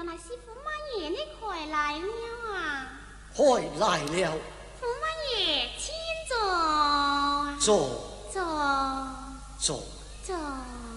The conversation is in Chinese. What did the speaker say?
原來是驸馬爺你回來了啊！ 回來了。 驸馬爺，請坐。 坐。 坐。 坐。 坐。